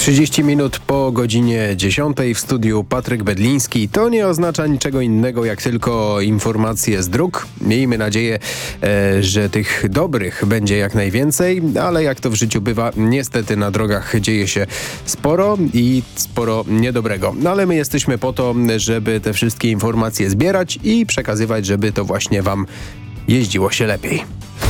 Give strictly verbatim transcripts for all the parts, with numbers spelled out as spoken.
trzydzieści minut po godzinie dziesiątej w studiu Patryk Bedliński. To nie oznacza niczego innego jak tylko informacje z dróg. Miejmy nadzieję, e, że tych dobrych będzie jak najwięcej, ale jak to w życiu bywa, niestety na drogach dzieje się sporo i sporo niedobrego. No ale my jesteśmy po to, żeby te wszystkie informacje zbierać i przekazywać, żeby to właśnie wam jeździło się lepiej.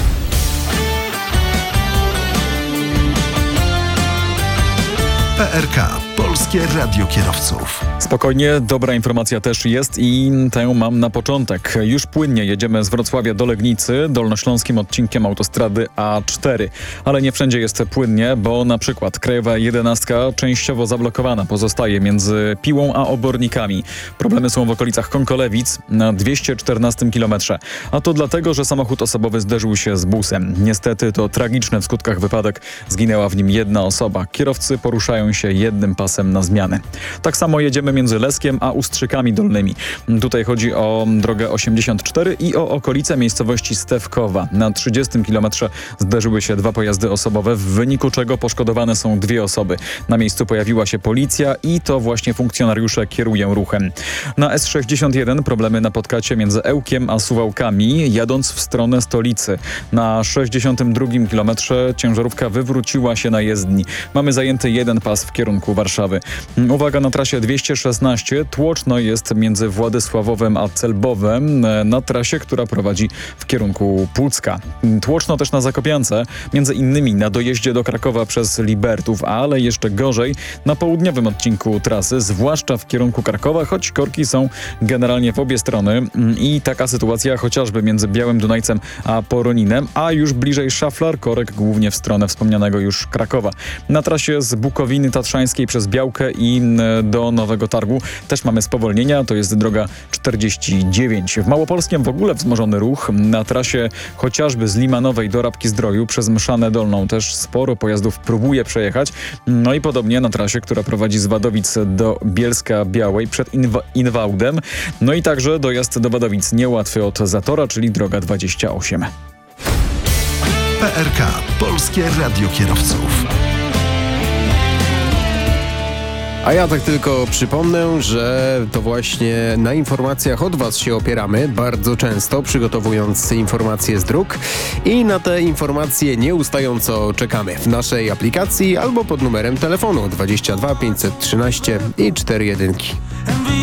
P R K. Polskie Radio Kierowców. Spokojnie, dobra informacja też jest i tę mam na początek. Już płynnie jedziemy z Wrocławia do Legnicy, dolnośląskim odcinkiem autostrady A cztery. Ale nie wszędzie jest płynnie, bo na przykład Krajowa jedenastka częściowo zablokowana pozostaje między Piłą a Obornikami. Problemy są w okolicach Konkolewic na dwieście czternastym kilometrze. A to dlatego, że samochód osobowy zderzył się z busem. Niestety to tragiczny w skutkach wypadek. Zginęła w nim jedna osoba. Kierowcy poruszają się jednym pasem na zmianę. Tak samo jedziemy między Leskiem a Ustrzykami Dolnymi. Tutaj chodzi o drogę osiemdziesiąt cztery i o okolice miejscowości Stewkowa. Na trzydziestym kilometrze zderzyły się dwa pojazdy osobowe, w wyniku czego poszkodowane są dwie osoby. Na miejscu pojawiła się policja i to właśnie funkcjonariusze kierują ruchem. Na S sześćdziesiąt jeden problemy na podkacie między Ełkiem a Suwałkami, jadąc w stronę stolicy. Na sześćdziesiątym drugim kilometrze ciężarówka wywróciła się na jezdni. Mamy zajęty jeden pas w kierunku Warszawy. Uwaga, na trasie dwieście szesnaście tłoczno jest między Władysławowem a Celbowem na trasie, która prowadzi w kierunku Pucka. Tłoczno też na Zakopiance, między innymi na dojeździe do Krakowa przez Libertów, ale jeszcze gorzej na południowym odcinku trasy, zwłaszcza w kierunku Krakowa, choć korki są generalnie w obie strony i taka sytuacja chociażby między Białym Dunajcem a Poroninem, a już bliżej Szaflar korek głównie w stronę wspomnianego już Krakowa. Na trasie z Bukowiny Tatrzańskiej przez Białkę i do Nowego Targu też mamy spowolnienia, to jest droga czterdzieści dziewięć. W Małopolskiem w ogóle wzmożony ruch. Na trasie chociażby z Limanowej do Rabki-Zdroju przez Mszanę Dolną też sporo pojazdów próbuje przejechać. No i podobnie na trasie, która prowadzi z Wadowic do Bielska Białej przed Inwa- Inwałdem. No i także dojazd do Wadowic niełatwy od Zatora, czyli droga dwadzieścia osiem. P R K. Polskie Radio Kierowców. A ja tak tylko przypomnę, że to właśnie na informacjach od was się opieramy bardzo często, przygotowując informacje z dróg i na te informacje nieustająco czekamy w naszej aplikacji albo pod numerem telefonu dwadzieścia dwa pięćset trzynaście i cztery jedynki.